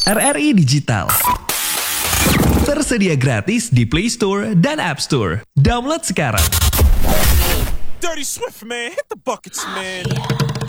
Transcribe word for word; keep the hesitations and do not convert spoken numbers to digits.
R R I Digital. Tersedia gratis di Play Store dan App Store. Download sekarang. Dirty Swift, man. Hit the buckets, man.